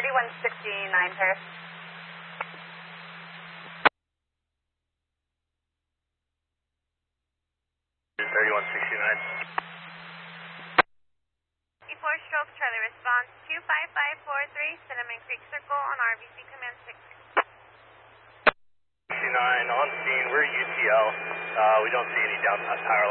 3169, Paris. Before stroke, Charlie, response 25543, Cinnamon Creek Circle on RBC Command 6. 69 on scene, we're UTL. We don't see any down power